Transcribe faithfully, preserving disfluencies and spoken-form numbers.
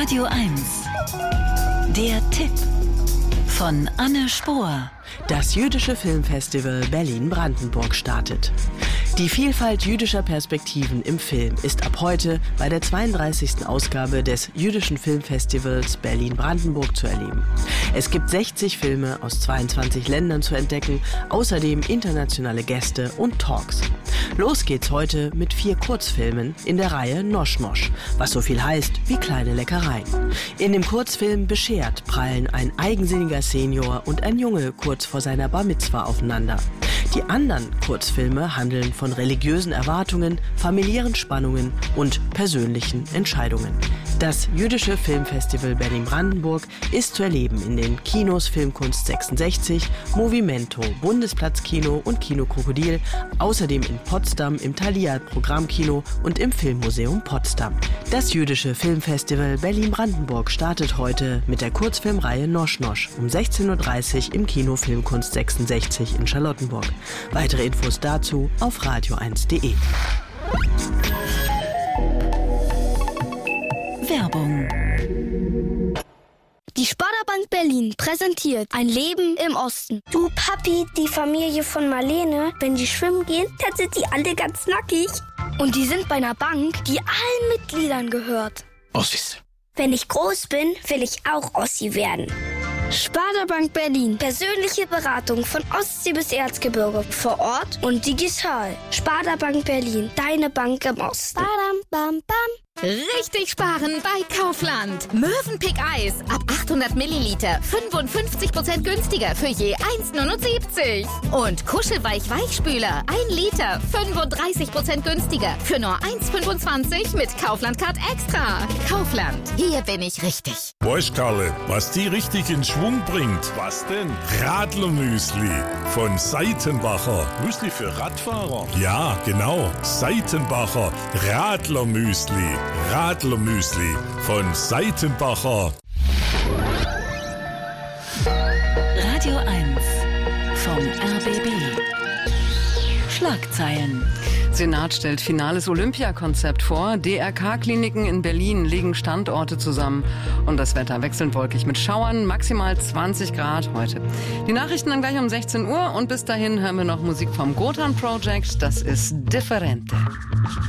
Radio eins. Der Tipp von Anne Spohr. Das jüdische Filmfestival Berlin-Brandenburg startet. Die Vielfalt jüdischer Perspektiven im Film ist ab heute bei der zweiunddreißigsten Ausgabe des jüdischen Filmfestivals Berlin-Brandenburg zu erleben. Es gibt sechzig Filme aus zweiundzwanzig Ländern zu entdecken, außerdem internationale Gäste und Talks. Los geht's heute mit vier Kurzfilmen in der Reihe Nosch Nosch, was so viel heißt wie kleine Leckereien. In dem Kurzfilm Beschert prallen ein eigensinniger Senior und ein Junge kurz vor seiner Bar Mitzwa aufeinander. Die anderen Kurzfilme handeln von religiösen Erwartungen, familiären Spannungen und persönlichen Entscheidungen. Das jüdische Filmfestival Berlin-Brandenburg ist zu erleben in den Kinos Filmkunst sechsundsechzig, Movimento, Bundesplatzkino und Kino Krokodil, außerdem in Potsdam im Thalia Programmkino und im Filmmuseum Potsdam. Das jüdische Filmfestival Berlin-Brandenburg startet heute mit der Kurzfilmreihe Nosch Nosch um sechzehn Uhr dreißig im Kino Filmkunst sechsundsechzig in Charlottenburg. Weitere Infos dazu auf radio eins punkt de. Werbung. Die Sparda-Bank Berlin präsentiert ein Leben im Osten. Du Papi, die Familie von Marlene, wenn die schwimmen gehen, dann sind die alle ganz nackig. Und die sind bei einer Bank, die allen Mitgliedern gehört. Ossis. Wenn ich groß bin, will ich auch Ossi werden. Sparda-Bank Berlin. Persönliche Beratung von Ostsee bis Erzgebirge. Vor Ort und digital. Sparda-Bank Berlin. Deine Bank im Osten. Badam, bam, bam. Richtig sparen bei Kaufland. Mövenpick Eis ab achthundert Milliliter fünfundfünfzig Prozent günstiger für je eins Komma neunundsiebzig. Und Kuschelweich Weichspüler ein Liter fünfunddreißig Prozent günstiger für nur eins Komma fünfundzwanzig mit Kaufland Card Extra. Kaufland, hier bin ich richtig. Weißt Karle, was die richtig in Schwung bringt? Was denn? Radlermüsli von Seitenbacher. Müsli für Radfahrer? Ja, genau. Seitenbacher Radlermüsli. Radlermüsli von Seitenbacher. Radio eins vom R B B. Schlagzeilen. Senat stellt finales Olympiakonzept vor. D R K-Kliniken in Berlin legen Standorte zusammen. Und das Wetter wechselnd wolkig mit Schauern, maximal zwanzig Grad heute. Die Nachrichten dann gleich um sechzehn Uhr und bis dahin hören wir noch Musik vom Gotan Project. Das ist Differente.